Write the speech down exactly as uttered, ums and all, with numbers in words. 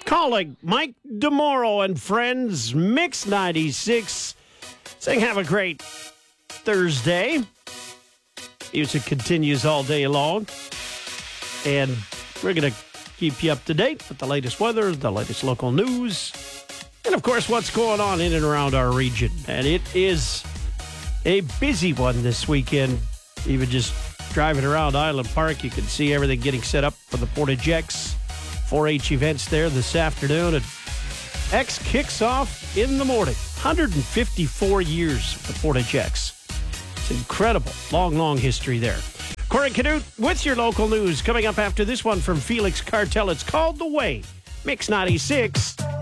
Calling Mike DeMoro and friends, Mix ninety-six, saying have a great Thursday. Music continues all day long, and we're going to keep you up to date with the latest weather, the latest local news, and, of course, what's going on in and around our region. And it is a busy one this weekend. Even just driving around Island Park, you can see everything getting set up for the Portage X four H events there this afternoon. And X kicks off in the morning. one hundred fifty-four years of the Portage X. It's incredible. Long, long history there. Corey Canute with your local news. Coming up after this one from Felix Cartel. It's called The Way. Mix ninety-six.